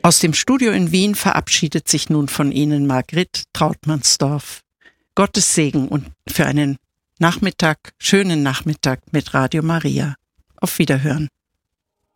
Aus dem Studio in Wien verabschiedet sich nun von Ihnen Margrit Trautmannsdorf. Gottes Segen und für einen schönen Nachmittag mit Radio Maria. Auf Wiederhören.